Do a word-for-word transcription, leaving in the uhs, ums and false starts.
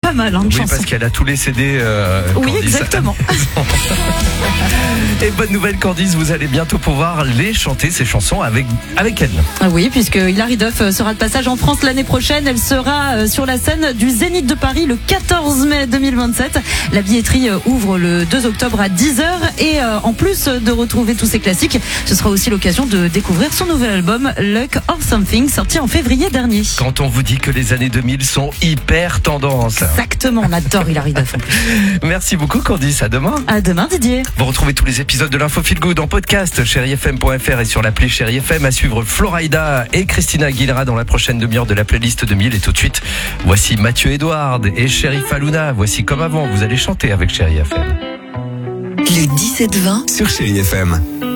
pas mal hein, de Oui, chansons. parce qu'elle a tous les C D. Euh, Oui, Candice. exactement. Et bonne nouvelle, Candice, vous allez bientôt pouvoir les chanter, ces chansons, avec, avec elle. Ah oui, puisque Hilary Duff sera de passage en France l'année prochaine. Elle sera sur la scène du Zénith de Paris le quatorze mai deux mille vingt-sept. La billetterie ouvre le deux octobre à dix heures. Et en plus de retrouver tous ces classiques, ce sera aussi l'occasion de découvrir son nouvel album Luck or Something, sorti en février dernier. Quand on vous dit que les années deux mille sont hyper tendance. Exactement, on adore Hilary Duff. Merci beaucoup, Candice. À demain. À demain, Didier. Vous retrouvez tous les épisodes de l'Info Feel Good en podcast, chéri f m point f r et sur l'appli Chéri F M. À suivre Florida et Christina Aguilera dans la prochaine demi-heure de la playlist deux mille. Et tout de suite, voici Mathieu Edouard et Chéri Faluna. Voici Comme avant, vous allez chanter avec Chéri F M. Le dix-sept vingt sur Chéri F M.